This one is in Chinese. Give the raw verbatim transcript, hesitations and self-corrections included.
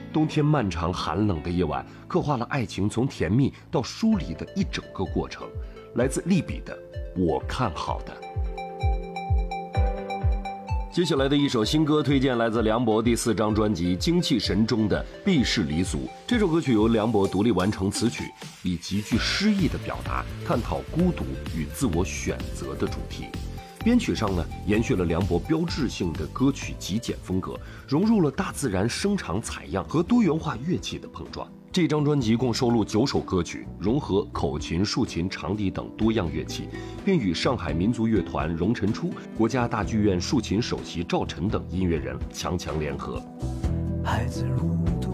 冬天漫长寒冷的夜晚，刻画了爱情从甜蜜到疏离的一整个过程。来自利比的《我看好的》。接下来的一首新歌推荐来自梁博第四张专辑《精气神》中的《避世离俗》。这首歌曲由梁博独立完成词曲，以极具诗意的表达探讨孤独与自我选择的主题。编曲上呢，延续了梁博标志性的歌曲极简风格，融入了大自然声场采样和多元化乐器的碰撞。这张专辑共收录九首歌曲，融合口琴、竖琴、长笛等多样乐器，并与上海民族乐团荣辰初、国家大剧院竖琴首席赵晨等音乐人强强联合。 孩子如